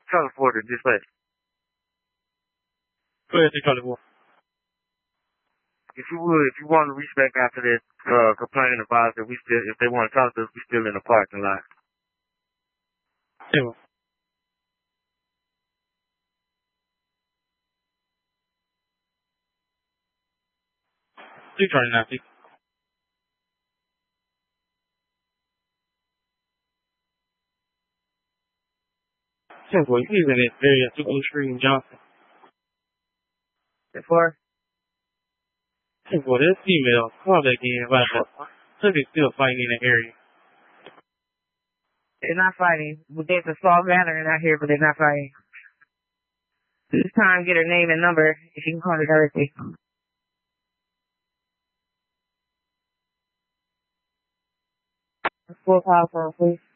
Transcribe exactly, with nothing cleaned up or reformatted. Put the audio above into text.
Charlie Ford or dispatch? Go ahead, take Charlie Ford. If you would, if you want to reach back after that uh, complaint and advise that we still, if they want to talk to us, we still in the parking lot. Yeah. two twenty-nine, please. ten four, he's in this area, two oh Street in Johnson. ten four? ten four, this female, call back in, but they're still fighting in the area. They're not fighting. There's a small gathering out here, but they're not fighting. This time, get her name and number if you can call her directly. Four five four, please.